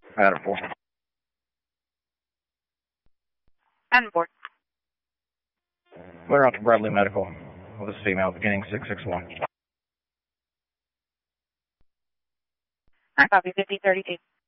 Adam 4. Adam 4. Clear out to Bradley Medical. This is female beginning 661. I copy 5032.